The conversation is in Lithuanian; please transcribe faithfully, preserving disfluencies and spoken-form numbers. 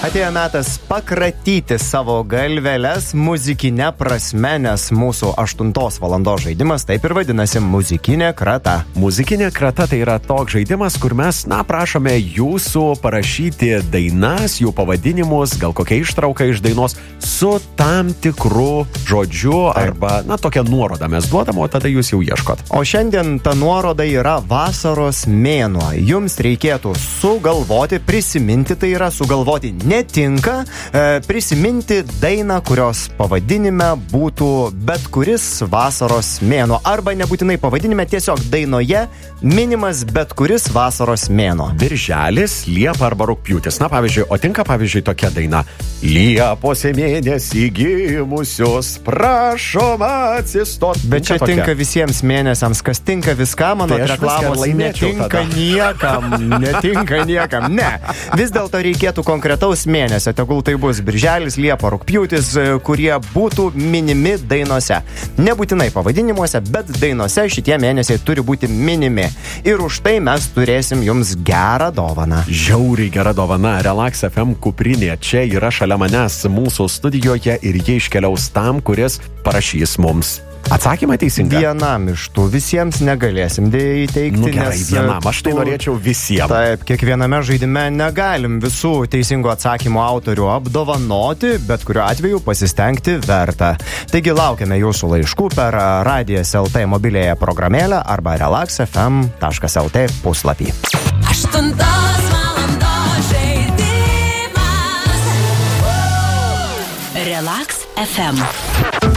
Atėjo metas pakratyti savo galveles muzikinę prasme, nes mūsų aštuntos valandos žaidimas taip ir vadinasi muzikinė krata. Muzikinė krata tai yra toks žaidimas, kur mes, na, prašome jūsų parašyti dainas, jų pavadinimus, gal kokią ištrauką iš dainos su tam tikru žodžiu taip. Arba, na, tokią nuorodą mes duodam, o tada jūs jau ieškot. O šiandien ta nuoroda yra vasaros mėnuo. Jums reikėtų sugalvoti, prisiminti, tai yra sugalvoti netinka, e, prisiminti dainą, kurios pavadinime būtų bet kuris vasaros mėnuo. Arba nebūtinai pavadinime, tiesiog dainoje minimas bet kuris vasaros mėnuo. Birželis, Liepa arba Rugpjūtis. Na, pavyzdžiui, o tinka, pavyzdžiui, tokia daina. Liepos mėnesį gimusios, prašom atsistot. Bet čia tokia. Tinka visiems mėnesiams, kas tinka viskam, mano tai reklamos netinka tada. niekam, netinka niekam. Ne, vis dėlto reikėtų konkretaus mėnesio, tegul tai bus birželis, Liepa, Rugpjūtis, kurie būtų minimi dainose. Nebūtinai pavadinimuose, bet dainose šitie mėnesiai turi būti minimi. Ir už tai mes turėsim jums gerą dovaną. Žiauriai gera dovana. Relax F M kuprinė čia yra šalia manęs mūsų studijoje ir jie iškeliaus tam, kuris parašys mums atsakymą teisingą. Vienam iš tų visiems negalėsim dėja įteikti. Nu gerai, nes vienam. Aš tai tų... norėčiau visiems. Taip, kiekviename žaidime negalim visų teisingų atsakymų autorių apdovanoti, bet kuriuo atveju pasistengti verta. Taigi laukiame jūsų laiškų per Radijas L T mobiliąją programėlę arba relax f m taškas l t puslapį. Aštuntos valandos žaidimas. Relax F M.